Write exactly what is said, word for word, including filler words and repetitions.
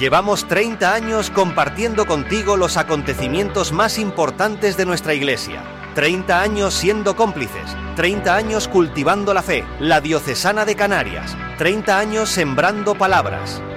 Llevamos treinta años compartiendo contigo los acontecimientos más importantes de nuestra Iglesia. treinta años siendo cómplices, treinta años cultivando la fe, la Diocesana de Canarias, treinta años sembrando palabras.